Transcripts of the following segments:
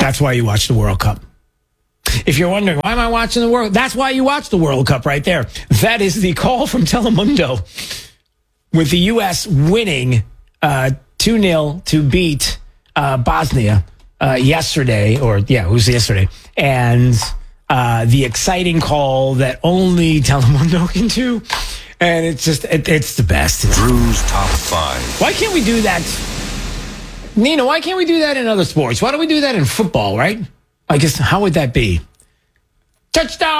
That's why you watch the World Cup. If you're wondering, why am I watching the World? That's why you watch the World Cup right there. That is the call from Telemundo, with the U.S. winning 2-0 to beat Bosnia yesterday. It was yesterday. And the exciting call that only Telemundo can do. And it's just, it's the best. Drew's Top 5. Why can't we do that? Nina, why can't we do that in other sports? Why don't we do that in football, right? I guess, how would that be? Touchdown!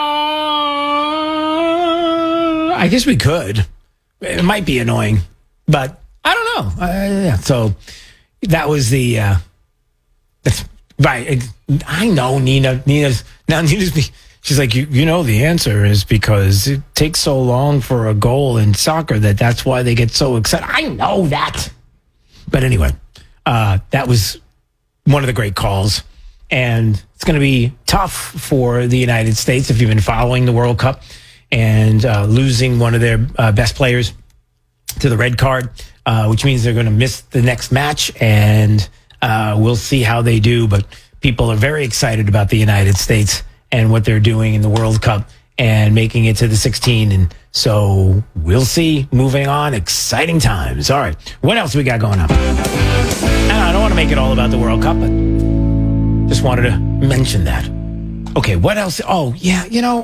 I guess we could. It might be annoying, but I don't know. So that was the... that's right. I know Nina's... She's like, you know the answer is because it takes so long for a goal in soccer that's why they get so excited. I know that. But anyway, that was one of the great calls. And it's going to be tough for the United States if you've been following the World Cup and losing one of their best players to the red card, which means they're going to miss the next match. And we'll see how they do. But people are very excited about the United States and what they're doing in the World Cup and making it to the 16. And so we'll see. Moving on. Exciting times. All right. What else we got going on? I don't want to make it all about the World Cup, but just wanted to mention that. Okay, what else? Oh, yeah,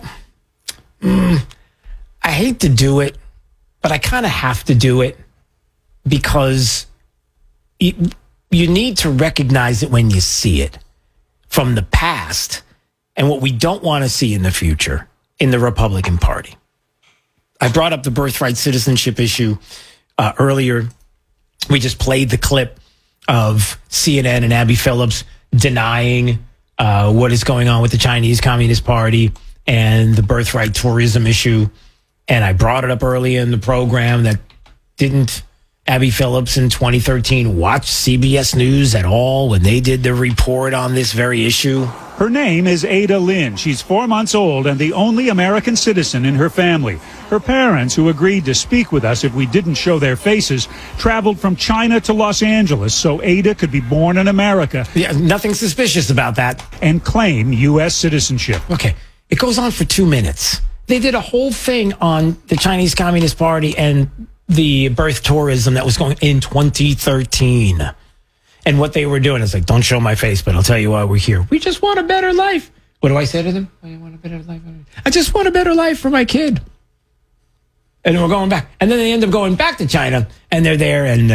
I hate to do it, but I kind of have to do it because you need to recognize it when you see it from the past and what we don't want to see in the future in the Republican Party. I brought up the birthright citizenship issue earlier. We just played the clip of CNN and Abby Phillips denying what is going on with the Chinese Communist Party and the birthright tourism issue. And I brought it up earlier in the program that didn't Abby Phillips in 2013 watch CBS News at all when they did the report on this very issue? Her name is Ada Lynn. She's 4 months old and the only American citizen in her family. Her parents, who agreed to speak with us if we didn't show their faces, traveled from China to Los Angeles so Ada could be born in America. Yeah, nothing suspicious about that. And claim U.S. citizenship. Okay, it goes on for 2 minutes. They did a whole thing on the Chinese Communist Party and the birth tourism that was going in 2013. And what they were doing is like, don't show my face, but I'll tell you why we're here. We just want a better life. What do I say to them? I want a better life. I just want a better life for my kid. And we're going back. And then they end up going back to China, and they're there, and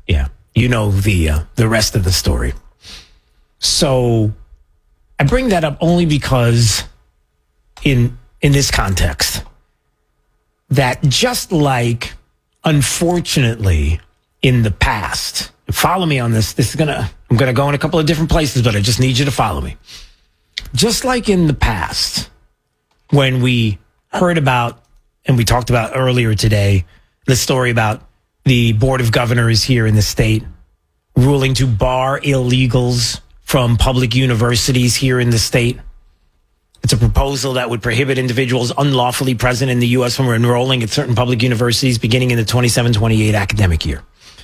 the rest of the story. So I bring that up only because in this context, that just like, unfortunately, in the past, follow me on this. I'm gonna go in a couple of different places, but I just need you to follow me. Just like in the past, when we heard about, and we talked about earlier today, the story about the Board of Governors here in the state ruling to bar illegals from public universities here in the state. It's a proposal that would prohibit individuals unlawfully present in the U.S. from enrolling at certain public universities beginning in the 27-28 academic year.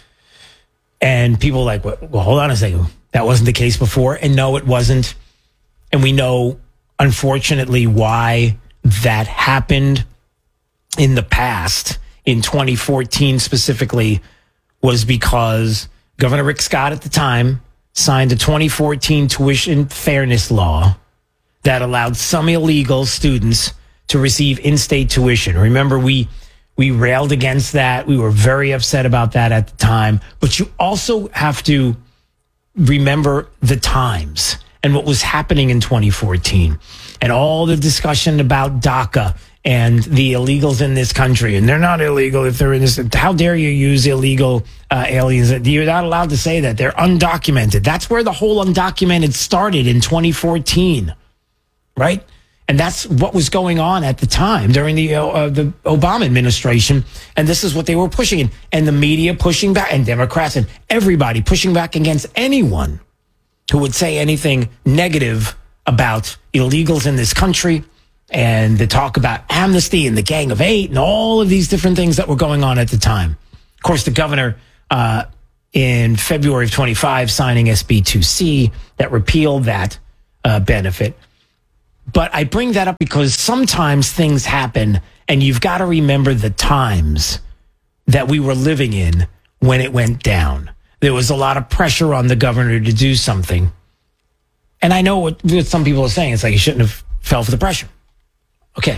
And people are like, well, hold on a second. That wasn't the case before. And no, it wasn't. And we know, unfortunately, why that happened in the past, in 2014 specifically, was because Governor Rick Scott at the time signed a 2014 tuition fairness law that allowed some illegal students to receive in-state tuition. Remember, we railed against that. We were very upset about that at the time. But you also have to remember the times and what was happening in 2014 and all the discussion about DACA and the illegals in this country. And they're not illegal if they're in this. How dare you use illegal aliens? You're not allowed to say that. They're undocumented. That's where the whole undocumented started in 2014, right? And that's what was going on at the time during the Obama administration. And this is what they were pushing. And the media pushing back, and Democrats and everybody pushing back against anyone who would say anything negative about illegals in this country, and the talk about amnesty and the Gang of Eight and all of these different things that were going on at the time. Of course, the governor in February of 25 signing SB 2C that repealed that benefit. But I bring that up because sometimes things happen, and you've got to remember the times that we were living in when it went down. There was a lot of pressure on the governor to do something. And I know what some people are saying. It's like he shouldn't have fell for the pressure. Okay.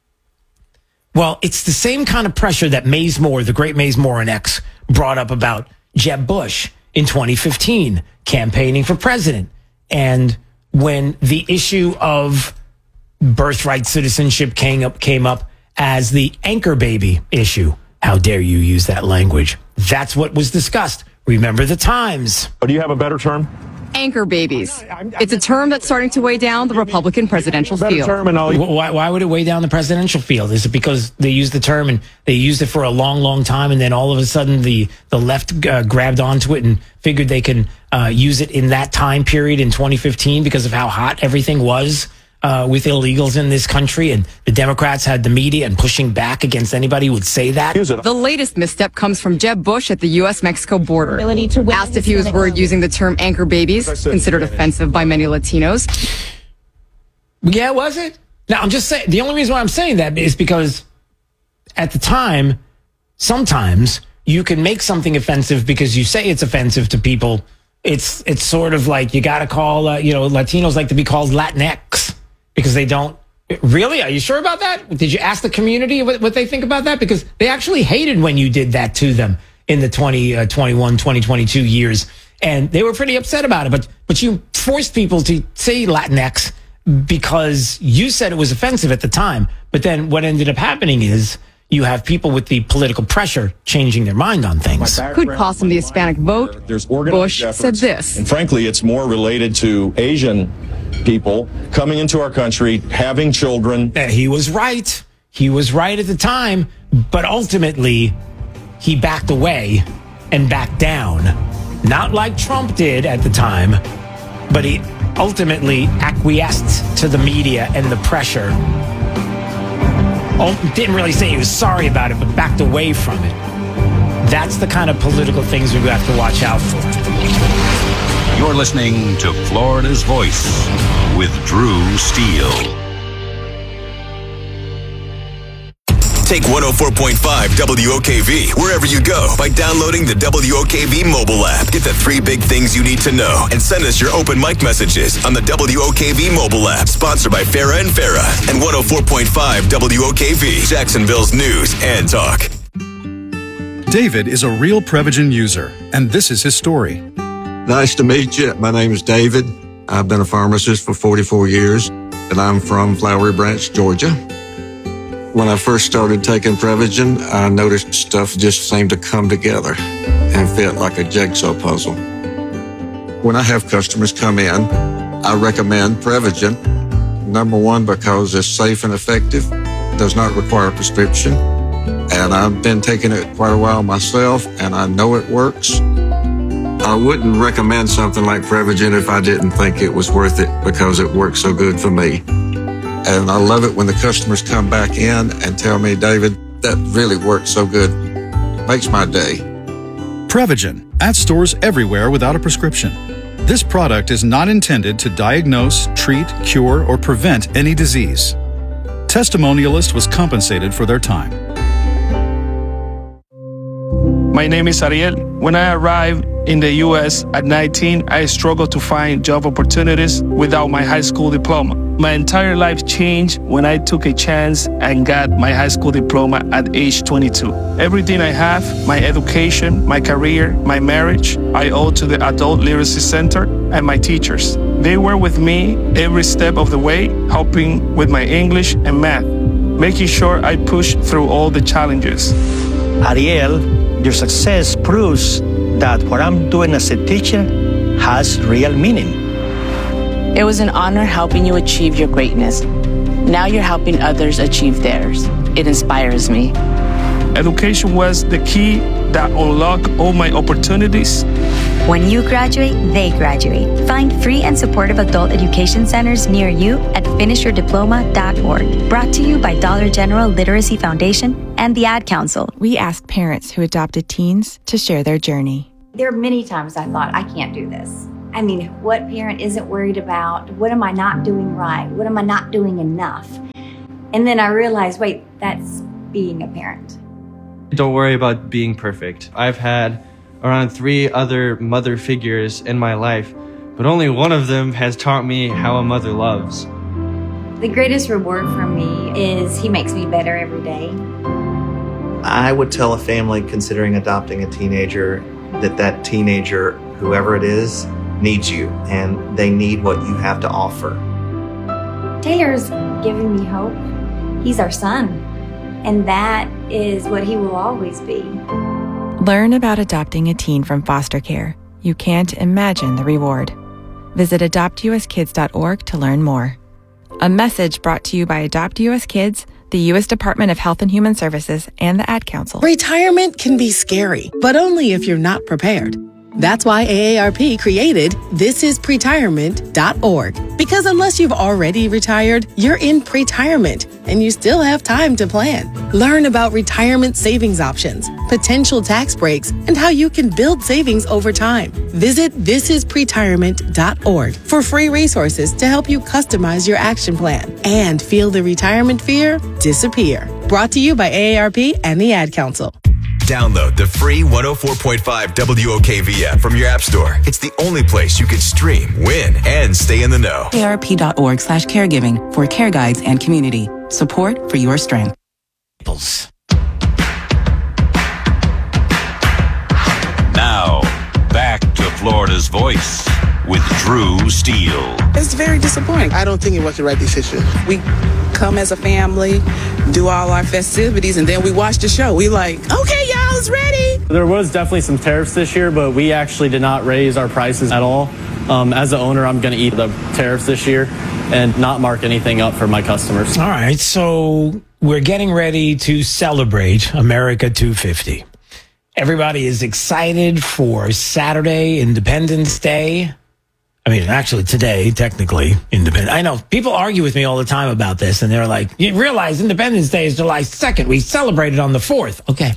Well, it's the same kind of pressure that Mays Moore, the great Mays Moore and X, brought up about Jeb Bush in 2015, campaigning for president. And when the issue of birthright citizenship came up as the anchor baby issue. How dare you use that language? That's what was discussed. Remember the times. Oh, do you have a better term? Anchor babies. It's a term that's starting to weigh down the Republican presidential field. Why would it weigh down the presidential field? Is it because they used the term and they used it for a long, long time, and then all of a sudden the left grabbed onto it and figured they can use it in that time period in 2015 because of how hot everything was with illegals in this country, and the Democrats had the media and pushing back against anybody who would say that? The latest misstep comes from Jeb Bush at the U.S.-Mexico border. Asked if he was worried using the term anchor babies, considered offensive by many Latinos. Yeah, was it? Now, I'm just saying, the only reason why I'm saying that is because at the time, sometimes you can make something offensive because you say it's offensive to people. It's sort of like you got to call, Latinos like to be called Latinx. Because they don't. Really? Are you sure about that? Did you ask the community what they think about that? Because they actually hated when you did that to them in the 2021, 2022 years. And they were pretty upset about it. But you forced people to say Latinx because you said it was offensive at the time. But then what ended up happening is you have people with the political pressure changing their mind on things. Could cost them the Hispanic vote. Bush said this. And frankly, it's more related to Asian people coming into our country, having children. He was right. He was right at the time. But ultimately, he backed away and backed down. Not like Trump did at the time, but he ultimately acquiesced to the media and the pressure. Didn't really say he was sorry about it, but backed away from it. That's the kind of political things we have to watch out for. You're listening to Florida's Voice with Drew Steele. Take 104.5 WOKV wherever you go by downloading the WOKV mobile app. Get the 3 big things you need to know and send us your open mic messages on the WOKV mobile app. Sponsored by Farah and Farah and 104.5 WOKV, Jacksonville's news and talk. David is a real Prevagen user, and this is his story. Nice to meet you. My name is David. I've been a pharmacist for 44 years, and I'm from Flowery Branch, Georgia. When I first started taking Prevagen, I noticed stuff just seemed to come together and fit like a jigsaw puzzle. When I have customers come in, I recommend Prevagen. Number one, because it's safe and effective, does not require a prescription, and I've been taking it quite a while myself, and I know it works. I wouldn't recommend something like Prevagen if I didn't think it was worth it because it works so good for me. And I love it when the customers come back in and tell me, David, that really worked so good. Makes my day. Prevagen, at stores everywhere without a prescription. This product is not intended to diagnose, treat, cure, or prevent any disease. Testimonialist was compensated for their time. My name is Ariel. When I arrived in the U.S. at 19, I struggled to find job opportunities without my high school diploma. My entire life changed when I took a chance and got my high school diploma at age 22. Everything I have, my education, my career, my marriage, I owe to the Adult Literacy Center and my teachers. They were with me every step of the way, helping with my English and math, making sure I pushed through all the challenges. Ariel, your success proves that what I'm doing as a teacher has real meaning. It was an honor helping you achieve your greatness. Now you're helping others achieve theirs. It inspires me. Education was the key that unlocked all my opportunities. When you graduate, they graduate. Find free and supportive adult education centers near you at finishyourdiploma.org. Brought to you by Dollar General Literacy Foundation and the Ad Council. We asked parents who adopted teens to share their journey. There are many times I thought, I can't do this. I mean, what parent isn't worried about, what am I not doing right? What am I not doing enough? And then I realized, wait, that's being a parent. Don't worry about being perfect. I've had around 3 other mother figures in my life, but only one of them has taught me how a mother loves. The greatest reward for me is he makes me better every day. I would tell a family considering adopting a teenager that teenager, whoever it is, needs you, and they need what you have to offer. Taylor's giving me hope. He's our son, and that is what he will always be. Learn about adopting a teen from foster care. You can't imagine the reward. Visit adoptuskids.org to learn more. A message brought to you by Adopt US Kids, the U.S. Department of Health and Human Services, and the Ad Council. Retirement can be scary, but only if you're not prepared. That's why AARP created thisispretirement.org. Because unless you've already retired, you're in pretirement, and you still have time to plan. Learn about retirement savings options, potential tax breaks, and how you can build savings over time. Visit thisispretirement.org for free resources to help you customize your action plan and feel the retirement fear disappear. Brought to you by AARP and the Ad Council. Download the free 104.5 WOKV app from your app store. It's the only place you can stream, win, and stay in the know. AARP.org/caregiving for care guides and community. Support for your strength. Now, back to Florida's Voice with Drew Steele. It's very disappointing. I don't think it was the right decision. We come as a family, do all our festivities, and then we watch the show. We like, okay, y'all, it's ready. There was definitely some tariffs this year, but we actually did not raise our prices at all. As the owner, I'm going to eat the tariffs this year and not mark anything up for my customers. All right, so we're getting ready to celebrate America 250. Everybody is excited for Saturday, Independence Day. I mean, actually today, technically, Independence. I know people argue with me all the time about this, and they're like, you realize Independence Day is July 2nd. We celebrate it on the 4th. Okay.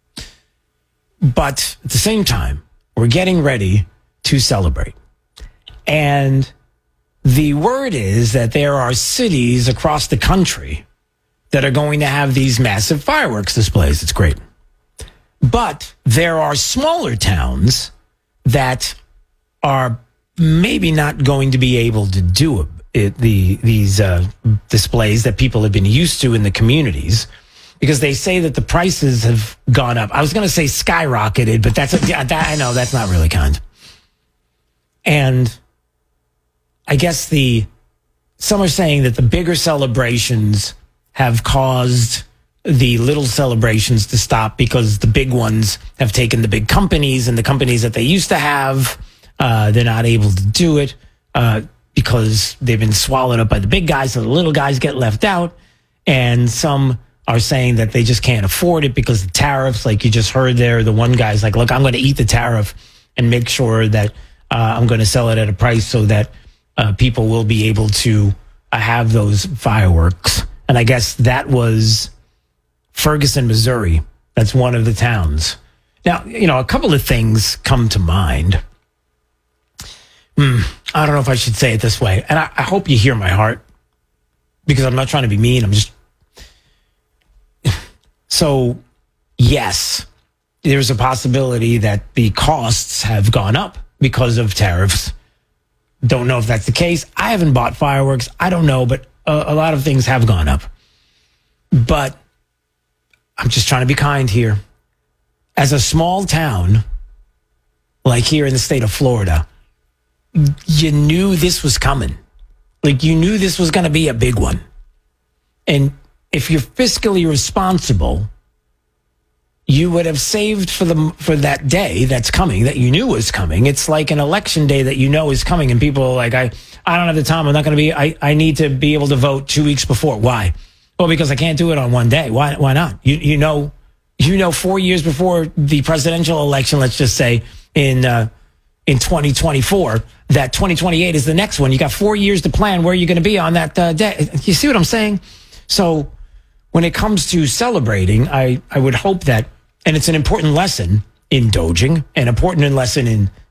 But at the same time, we're getting ready to celebrate. And the word is that there are cities across the country that are going to have these massive fireworks displays. It's great. But there are smaller towns that are maybe not going to be able to do these displays that people have been used to in the communities, because they say that the prices have gone up. I was going to say skyrocketed, but I know that's not really kind. And I guess some are saying that the bigger celebrations have caused the little celebrations to stop because the big ones have taken the big companies, and the companies that they used to have, they're not able to do it because they've been swallowed up by the big guys, so the little guys get left out. And some are saying that they just can't afford it because the tariffs, like you just heard there, the one guy's like, look, I'm going to eat the tariff and make sure that I'm going to sell it at a price so that people will be able to have those fireworks. And I guess that was Ferguson, Missouri. That's one of the towns. Now, a couple of things come to mind. I don't know if I should say it this way. And I hope you hear my heart, because I'm not trying to be mean. I'm just... So, yes, there's a possibility that the costs have gone up because of tariffs. Don't know if that's the case. I haven't bought fireworks. I don't know, but a lot of things have gone up. But I'm just trying to be kind here. As a small town, like here in the state of Florida, you knew this was coming. Like, you knew this was going to be a big one. And if you're fiscally responsible, you would have saved for that day that's coming, that you knew was coming. It's like an election day that you know is coming, and people are like, I don't have the time. I'm not going to be, I need to be able to vote 2 weeks before. Why? Well, because I can't do it on one day. Why not? You know 4 years before the presidential election, let's just say in 2024, that 2028 is the next one. You got 4 years to plan where you're going to be on that day. You see what I'm saying? So when it comes to celebrating, I would hope that, and it's an important lesson in Doging, an important lesson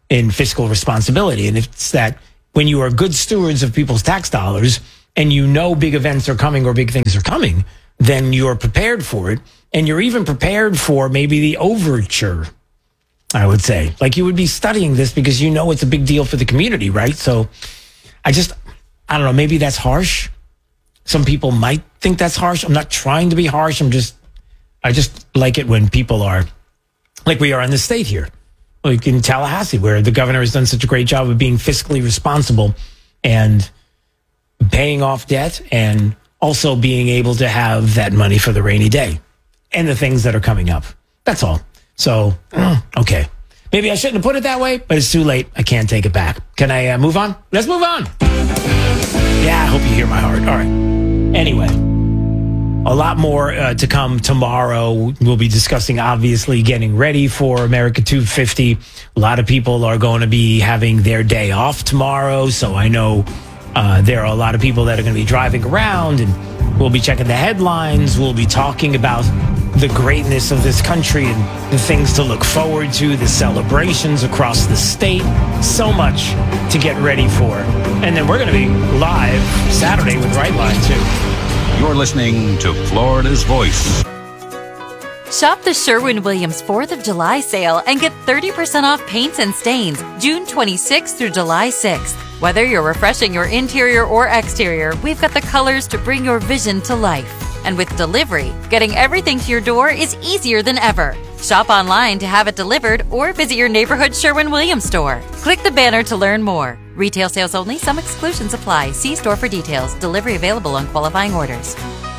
in fiscal responsibility. And it's that when you are good stewards of people's tax dollars and you know big events are coming or big things are coming, then you're prepared for it. And you're even prepared for maybe the overture, I would say. Like you would be studying this because you know it's a big deal for the community, right? So I don't know, maybe that's harsh. Some people might think that's harsh. I'm not trying to be harsh. I just like it when people are like we are in the state here. Like in Tallahassee, where the governor has done such a great job of being fiscally responsible and paying off debt and also being able to have that money for the rainy day and the things that are coming up. That's all. So, okay. Maybe I shouldn't have put it that way, but it's too late. I can't take it back. Can I move on? Let's move on. Yeah, I hope you hear my heart. All right. Anyway, a lot more to come tomorrow. We'll be discussing, obviously, getting ready for America 250. A lot of people are going to be having their day off tomorrow. So I know there are a lot of people that are going to be driving around, and we'll be checking the headlines. We'll be talking about the greatness of this country and the things to look forward to, the celebrations across the state. So much to get ready for. And then we're going to be live Saturday with Right Line, too. You're listening to Florida's Voice. Shop the Sherwin-Williams 4th of July sale and get 30% off paints and stains June 26th through July 6th. Whether you're refreshing your interior or exterior, we've got the colors to bring your vision to life. And with delivery, getting everything to your door is easier than ever. Shop online to have it delivered or visit your neighborhood Sherwin-Williams store. Click the banner to learn more. Retail sales only. Some exclusions apply. See store for details. Delivery available on qualifying orders.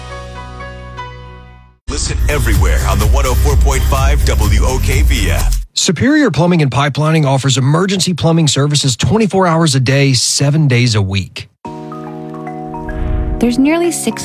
Listen everywhere on the 104.5 WOKV app. Superior Plumbing and Pipelining offers emergency plumbing services 24 hours a day, 7 days a week. There's nearly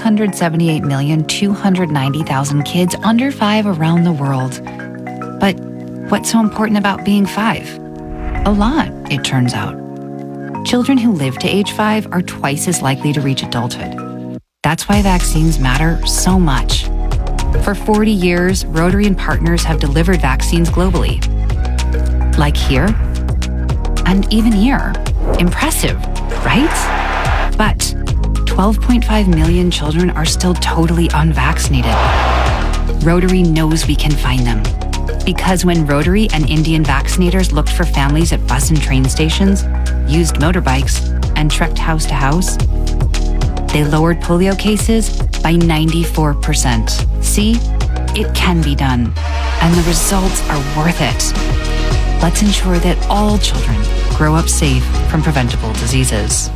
678,290,000 kids under 5 around the world. But what's so important about being 5? A lot, it turns out. Children who live to age 5 are twice as likely to reach adulthood. That's why vaccines matter so much. For 40 years, Rotary and partners have delivered vaccines globally. Like here, and even here. Impressive, right? But 12.5 million children are still totally unvaccinated. Rotary knows we can find them. Because when Rotary and Indian vaccinators looked for families at bus and train stations, used motorbikes, and trekked house to house, they lowered polio cases by 94%. See, it can be done, and the results are worth it. Let's ensure that all children grow up safe from preventable diseases.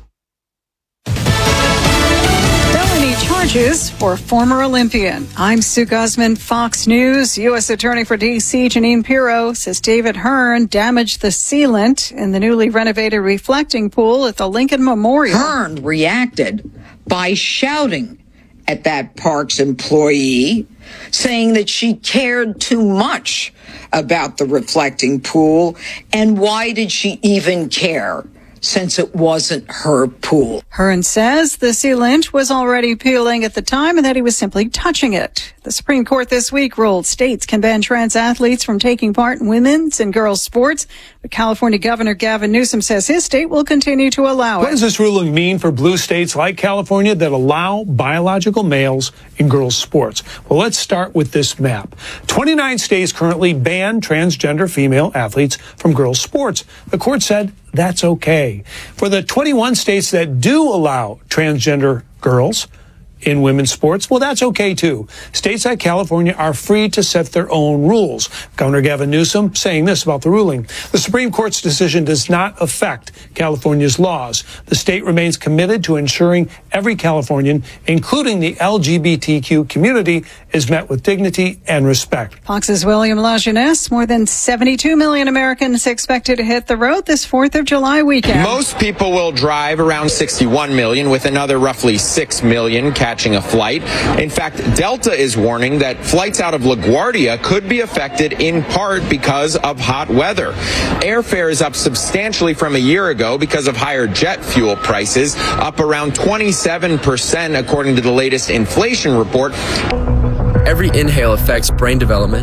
Felony charges for former Olympian. I'm Sue Guzman, Fox News. U.S. Attorney for D.C. Jeanine Pirro says David Hearn damaged the sealant in the newly renovated reflecting pool at the Lincoln Memorial. Hearn reacted by shouting at that park's employee, saying that she cared too much about the reflecting pool, and why did she even care, since it wasn't her pool. Hearn says the sealant was already peeling at the time and that he was simply touching it. The Supreme Court this week ruled states can ban trans athletes from taking part in women's and girls' sports. But California Governor Gavin Newsom says his state will continue to allow it. What does this ruling mean for blue states like California that allow biological males in girls' sports? Well, let's start with this map. 29 states currently ban transgender female athletes from girls' sports. The court said that's okay. For the 21 states that do allow transgender girls in women's sports, well, that's okay too. States like California are free to set their own rules. Governor Gavin Newsom saying this about the ruling. The Supreme Court's decision does not affect California's laws. The state remains committed to ensuring every Californian, including the LGBTQ community, is met with dignity and respect. Fox's William LaJeunesse. More than 72 million Americans expected to hit the road this 4th of July weekend. Most people will drive, around 61 million, with another roughly 6 million catching a flight. In fact, Delta is warning that flights out of LaGuardia could be affected in part because of hot weather. Airfare is up substantially from a year ago because of higher jet fuel prices, up around 27% according to the latest inflation report. Every inhale affects brain development,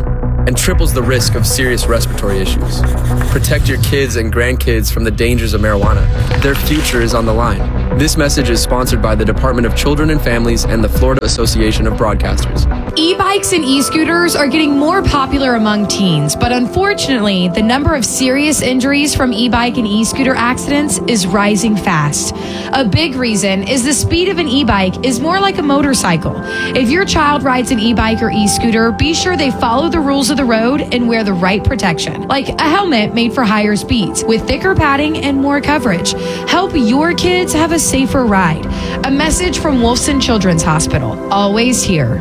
and triples the risk of serious respiratory issues. Protect your kids and grandkids from the dangers of marijuana. Their future is on the line. This message is sponsored by the Department of Children and Families and the Florida Association of Broadcasters. E-bikes and e-scooters are getting more popular among teens, but unfortunately, the number of serious injuries from e-bike and e-scooter accidents is rising fast. A big reason is the speed of an e-bike is more like a motorcycle. If your child rides an e-bike or e-scooter, be sure they follow the rules of the road and wear the right protection, like a helmet made for higher speeds with thicker padding and more coverage. Help your kids have a safer ride. A message from Wolfson Children's Hospital. Always here.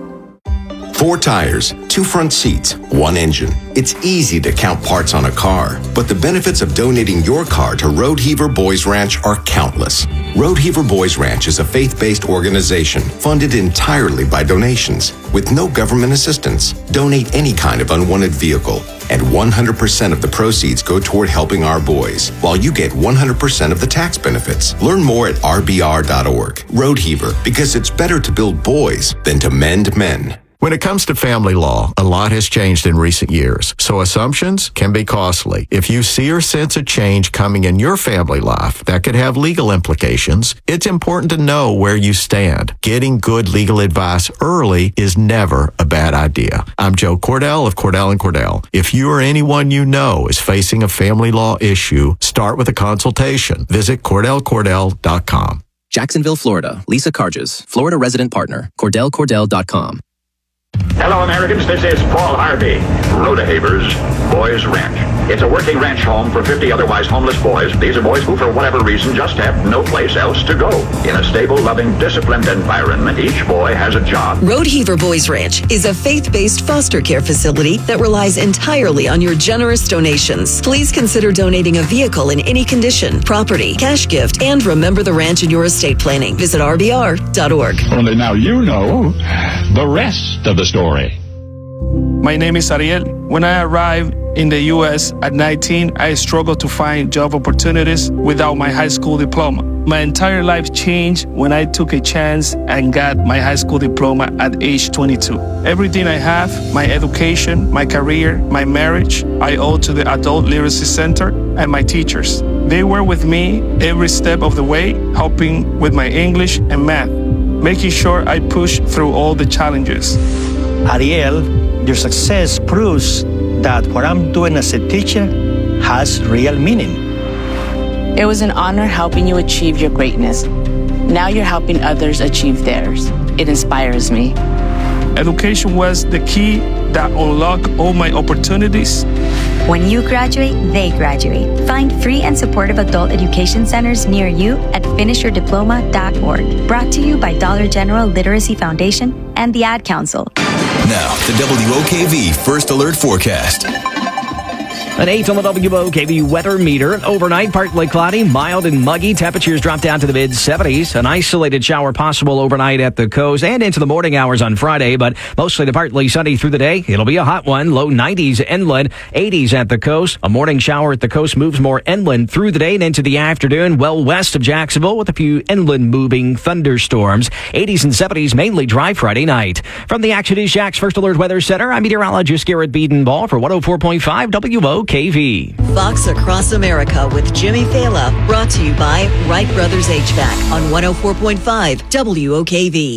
4 tires, 2 front seats, 1 engine. It's easy to count parts on a car, but the benefits of donating your car to Roadheaver Boys Ranch are countless. Roadheaver Boys Ranch is a faith-based organization funded entirely by donations with no government assistance. Donate any kind of unwanted vehicle, and 100% of the proceeds go toward helping our boys, while you get 100% of the tax benefits. Learn more at rbr.org. Roadheaver, because it's better to build boys than to mend men. When it comes to family law, a lot has changed in recent years, so assumptions can be costly. If you see or sense a change coming in your family life that could have legal implications, it's important to know where you stand. Getting good legal advice early is never a bad idea. I'm Joe Cordell of Cordell & Cordell. If you or anyone you know is facing a family law issue, start with a consultation. Visit CordellCordell.com. Jacksonville, Florida. Lisa Carges, Florida resident partner. CordellCordell.com. Hello, Americans. This is Paul Harvey. Rodehaver's Boys Ranch. It's a working ranch home for 50 otherwise homeless boys. These are boys who, for whatever reason, just have no place else to go. In a stable, loving, disciplined environment, each boy has a job. Rodeheaver Boys Ranch is a faith-based foster care facility that relies entirely on your generous donations. Please consider donating a vehicle in any condition, property, cash gift, and remember the ranch in your estate planning. Visit rbr.org. Only now you know the rest of the story. My name is Ariel. When I arrived in the U.S. at 19, I struggled to find job opportunities without my high school diploma. My entire life changed when I took a chance and got my high school diploma at age 22. Everything I have, my education, my career, my marriage, I owe to the Adult Literacy Center and my teachers. They were with me every step of the way, helping with my English and math, making sure I push through all the challenges. Ariel, your success proves that what I'm doing as a teacher has real meaning. It was an honor helping you achieve your greatness. Now you're helping others achieve theirs. It inspires me. Education was the key that unlocked all my opportunities. When you graduate, they graduate. Find free and supportive adult education centers near you at finishyourdiploma.org. Brought to you by Dollar General Literacy Foundation and the Ad Council. Now, the WOKV First Alert Forecast. An 8 on the WOKV weather meter. Overnight, partly cloudy, mild and muggy. Temperatures drop down to the mid-70s. An isolated shower possible overnight at the coast and into the morning hours on Friday, but mostly partly sunny through the day. It'll be a hot one. Low 90s inland, 80s at the coast. A morning shower at the coast moves more inland through the day and into the afternoon, well west of Jacksonville with a few inland moving thunderstorms. 80s and 70s, mainly dry Friday night. From the Action News Jax First Alert Weather Center, I'm meteorologist Garrett Bedenbaugh for 104.5 WOKV. Fox Across America with Jimmy Fela, brought to you by Wright Brothers HVAC on 104.5 WOKV.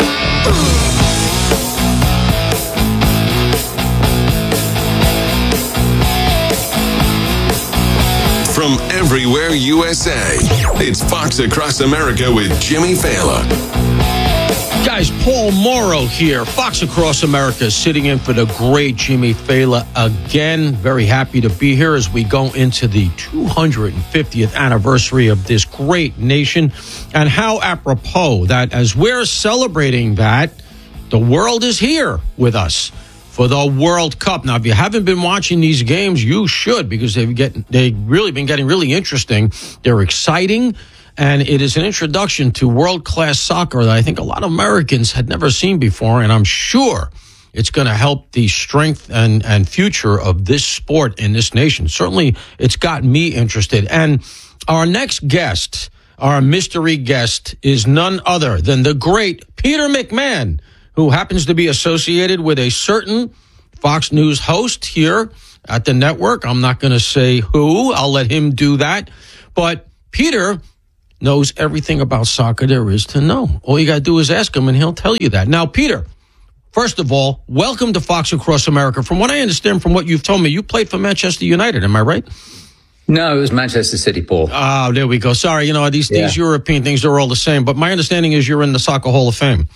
From everywhere USA, it's Fox Across America with Jimmy Fela. Guys, Paul Morrow here. Fox Across America sitting in for the great Jimmy Fela again. Very happy to be here as we go into the 250th anniversary of this great nation. And how apropos that as we're celebrating that, the world is here with us for the World Cup. Now, if you haven't been watching these games, you should, because they've really been getting really interesting. They're exciting. And it is an introduction to world-class soccer that I think a lot of Americans had never seen before. And I'm sure it's going to help the strength and future of this sport in this nation. Certainly, it's got me interested. And our next guest, our mystery guest, is none other than the great Peter McMahon, who happens to be associated with a certain Fox News host here at the network. I'm not going to say who. I'll let him do that. But Peter knows everything about soccer there is to know. All you got to do is ask him, and he'll tell you that. Now, Peter, first of all, welcome to Fox Across America. From what I understand, from what you've told me, you played for Manchester United. Am I right? No, it was Manchester City, Paul. Oh, there we go. Sorry, these European things are all the same. But my understanding is you're in the Soccer Hall of Fame.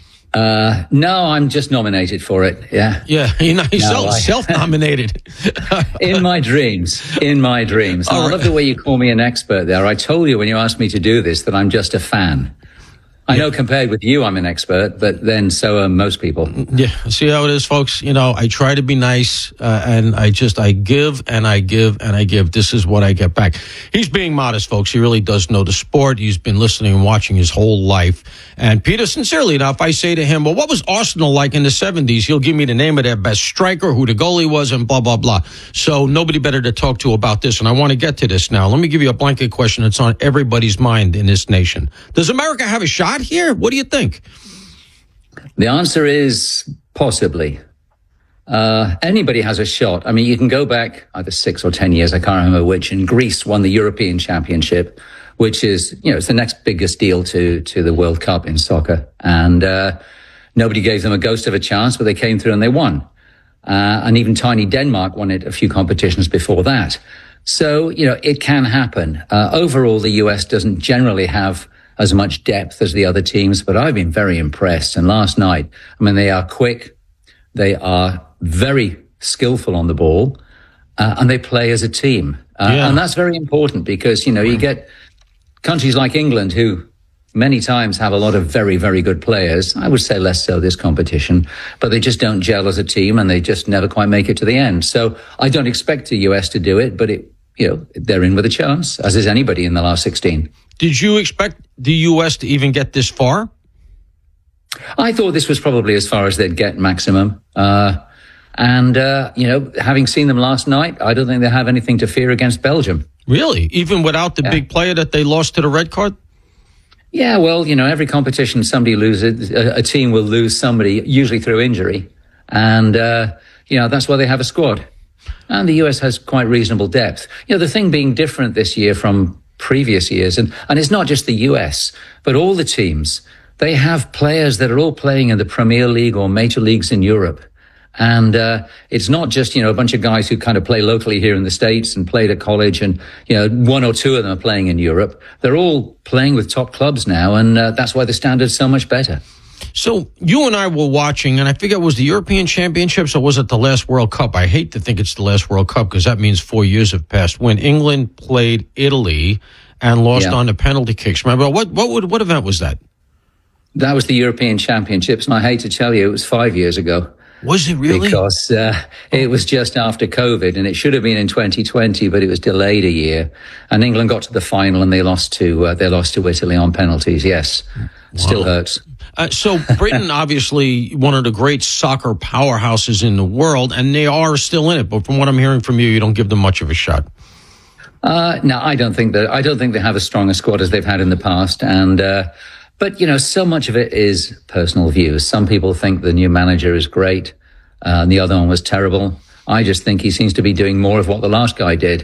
No, I'm just nominated for it. Yeah. Yeah, he's self-nominated. In my dreams. I love the way you call me an expert there. I told you when you asked me to do this that I'm just a fan. I know compared with you, I'm an expert, but then so are most people. Yeah. See how it is, folks? I try to be nice, and I give and I give and I give. This is what I get back. He's being modest, folks. He really does know the sport. He's been listening and watching his whole life. And Peter, sincerely enough, I say to him, well, what was Arsenal like in the 70s? He'll give me the name of their best striker, who the goalie was, and blah, blah, blah. So nobody better to talk to about this. And I want to get to this now. Let me give you a blanket question that's on everybody's mind in this nation. Does America have a shot here? What do you think? The answer is possibly. Anybody has a shot. I mean, you can go back either 6 or 10 years, I can't remember which, and Greece won the European Championship, which is, it's the next biggest deal to the World Cup in soccer. And nobody gave them a ghost of a chance, but they came through and they won. And even tiny Denmark won it a few competitions before that. So, it can happen. Overall, the US doesn't generally have as much depth as the other teams, but I've been very impressed. And last night, they are quick, they are very skillful on the ball, and they play as a team. And that's very important because, you get countries like England who many times have a lot of very, very good players. I would say less so this competition, but they just don't gel as a team and they just never quite make it to the end. So I don't expect the US to do it, but they're in with a chance, as is anybody in the last 16. Did you expect the U.S. to even get this far? I thought this was probably as far as they'd get maximum. Having seen them last night, I don't think they have anything to fear against Belgium. Really? Even without the big player that they lost to the red card? Yeah, well, every competition somebody loses, a team will lose somebody, usually through injury. And, that's why they have a squad. And the US has quite reasonable depth. The thing being different this year from previous years, and it's not just the US, but all the teams, they have players that are all playing in the Premier League or major leagues in Europe. And it's not just, a bunch of guys who kind of play locally here in the States and played at college and, one or two of them are playing in Europe. They're all playing with top clubs now, and that's why the standard's so much better. So you and I were watching, and I figure it was the European Championships, or was it the last World Cup? I hate to think it's the last World Cup because that means 4 years have passed. When England played Italy and lost on the penalty kicks. Remember, what event was that? That was the European Championships, and I hate to tell you, it was 5 years ago. Was it really? Because it was just after COVID, and it should have been in 2020, but it was delayed a year. And England got to the final, and they lost to Italy on penalties. Yes, Still hurts. So Britain, obviously one of the great soccer powerhouses in the world, and they are still in it. But from what I'm hearing from you, you don't give them much of a shot. No, I don't think they have as strong a squad as they've had in the past. And but so much of it is personal views. Some people think the new manager is great, and the other one was terrible. I just think he seems to be doing more of what the last guy did.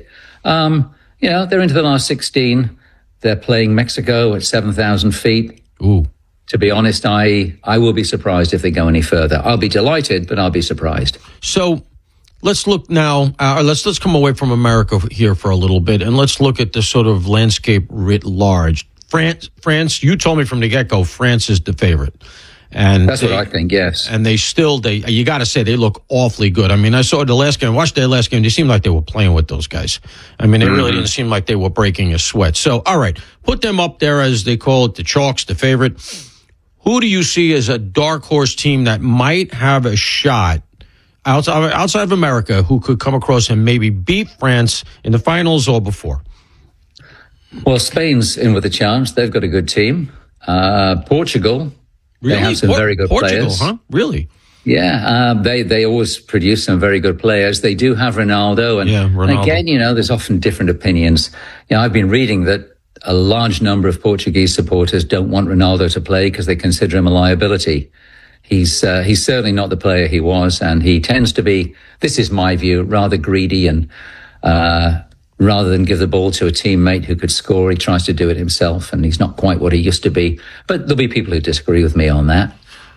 They're into the last 16. They're playing Mexico at 7,000 feet. Ooh. To be honest, I will be surprised if they go any further. I'll be delighted, but I'll be surprised. So let's look now. Let's come away from America here for a little bit, and let's look at the sort of landscape writ large. France. You told me from the get-go, France is the favorite, and that's what I think. Yes, and you got to say they look awfully good. I mean, I saw the last game. Watched their last game. They seemed like they were playing with those guys. I mean, they really didn't seem like they were breaking a sweat. So, all right, put them up there as they call it, the chalks, the favorite. Who do you see as a dark horse team that might have a shot outside of America who could come across and maybe beat France in the finals or before? Well, Spain's in with a chance. They've got a good team. Portugal, really? They have some very good players. Huh? Really? Yeah, they always produce some very good players. They do have Ronaldo. And again, there's often different opinions. I've been reading that a large number of Portuguese supporters don't want Ronaldo to play because they consider him a liability. He's certainly not the player he was, and he tends to be, this is my view, rather greedy, and rather than give the ball to a teammate who could score, he tries to do it himself, and he's not quite what he used to be. But there'll be people who disagree with me on that.